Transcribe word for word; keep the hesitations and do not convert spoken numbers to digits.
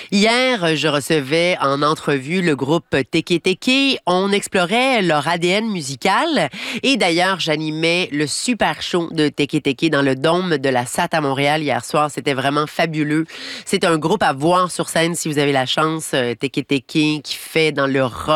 Hier, je recevais en entrevue le groupe Teke Teke. On explorait leur A D N musical et d'ailleurs, j'animais le super show de Teke Teke dans le dôme de la S A T à Montréal hier soir. C'était vraiment fabuleux. C'est un groupe à voir sur scène si vous avez la chance. Teke Teke qui fait dans le rock